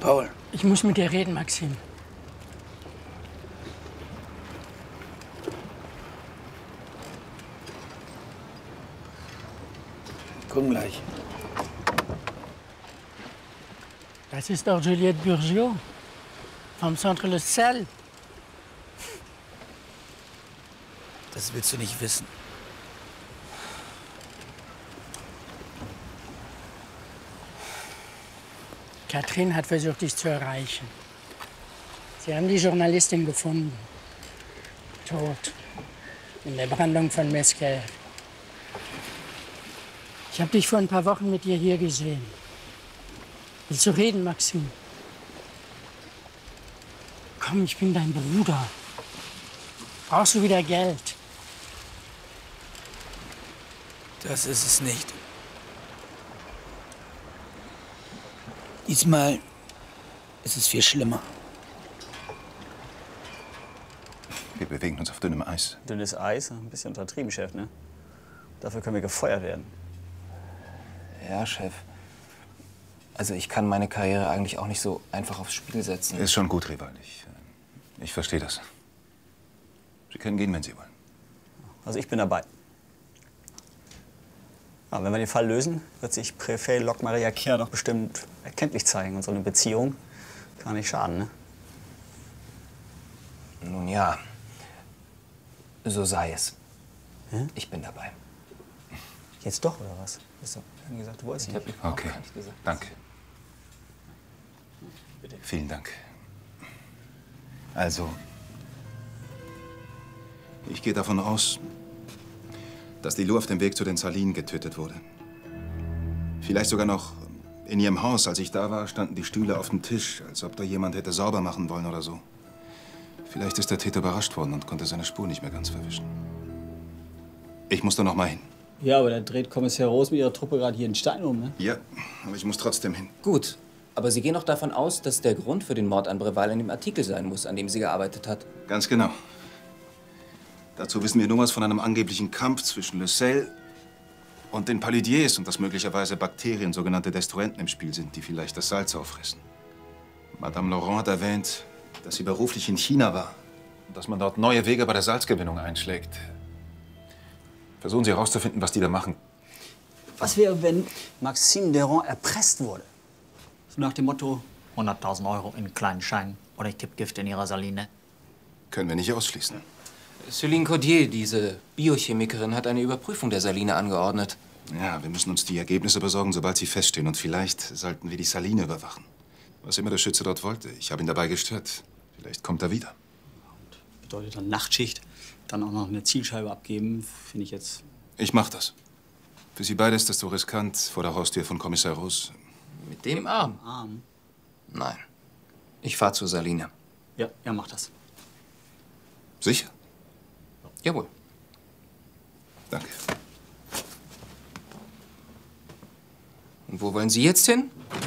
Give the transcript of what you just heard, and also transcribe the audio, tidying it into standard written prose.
Paul. Ich muss mit dir reden, Maxim. Komm gleich. Das ist doch Juliette Bourgeot vom Centre Le Sel. Das willst du nicht wissen. Catherine hat versucht, dich zu erreichen. Sie haben die Journalistin gefunden. Tot. In der Brandung von Mesquer. Ich habe dich vor ein paar Wochen mit ihr hier gesehen. Willst du reden, Maxim? Komm, ich bin dein Bruder. Brauchst du wieder Geld? Das ist es nicht. Diesmal ist es viel schlimmer. Wir bewegen uns auf dünnem Eis. Dünnes Eis? Ein bisschen untertrieben, Chef, ne? Dafür können wir gefeuert werden. Ja, Chef. Also ich kann meine Karriere eigentlich auch nicht so einfach aufs Spiel setzen. Ist schon gut, Rival. Ich verstehe das. Sie können gehen, wenn Sie wollen. Also ich bin dabei. Aber wenn wir den Fall lösen, wird sich Präfet Locke Maria Kerr doch bestimmt erkenntlich zeigen. Und so eine Beziehung kann nicht schaden, ne? Nun ja, so sei es. Hm? Ich bin dabei. Jetzt doch, oder was? Du hast doch gesagt, du wolltest nicht. Okay, nicht gesagt. danke. Bitte. Vielen Dank. Also, ich gehe davon aus, dass Lilou auf dem Weg zu den Salinen getötet wurde. Vielleicht sogar noch in ihrem Haus. Als ich da war, standen die Stühle auf dem Tisch, als ob da jemand hätte sauber machen wollen oder so. Vielleicht ist der Täter überrascht worden und konnte seine Spur nicht mehr ganz verwischen. Ich muss da noch mal hin. Ja, aber da dreht Kommissar Roos mit ihrer Truppe gerade hier einen Stein um, ne? Ja, aber ich muss trotzdem hin. Gut, aber Sie gehen doch davon aus, dass der Grund für den Mord an Breval in dem Artikel sein muss, an dem sie gearbeitet hat. Ganz genau. Dazu wissen wir nur was von einem angeblichen Kampf zwischen Le Sel und den Paludiers und dass möglicherweise Bakterien, sogenannte Destruenten, im Spiel sind, die vielleicht das Salz auffressen. Madame Laurent hat erwähnt, dass sie beruflich in China war und dass man dort neue Wege bei der Salzgewinnung einschlägt. Versuchen Sie herauszufinden, was die da machen. Was wäre, wenn... Maxime Deron erpresst wurde. So nach dem Motto, 100.000 € in kleinen Scheinen oder ich kipp Gift in ihrer Saline. Können wir nicht ausschließen. Céline Cordier, diese Biochemikerin, hat eine Überprüfung der Saline angeordnet. Ja, wir müssen uns die Ergebnisse besorgen, sobald sie feststehen. Und vielleicht sollten wir die Saline überwachen. Was immer der Schütze dort wollte. Ich habe ihn dabei gestört. Vielleicht kommt er wieder. bedeutet dann Nachtschicht, dann auch noch eine Zielscheibe abgeben, finde ich jetzt... Ich mach das. Für Sie beide ist das so riskant vor der Haustür von Kommissar Roos. Mit dem Arm? Arm? Nein. Ich fahr zur Saline. Ja, er macht das. Sicher? Jawohl. Danke. Und wo wollen Sie jetzt hin?